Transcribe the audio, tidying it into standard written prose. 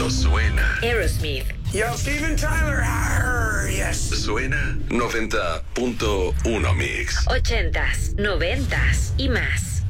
cuando suena. Aerosmith. Yo, Steven Tyler. Yes. Suena 90.1 Mix. 80s, 90s y más.